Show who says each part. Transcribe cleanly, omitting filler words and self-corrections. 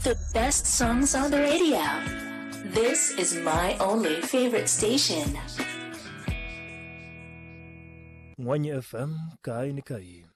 Speaker 1: the best songs on the radio. This is my only favorite station.
Speaker 2: Mwanya FM, kai ni kai.